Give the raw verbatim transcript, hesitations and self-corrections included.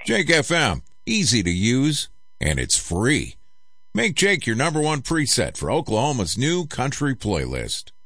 Jake F M, easy to use, and it's free. Make Jake your number one preset for Oklahoma's new country playlist.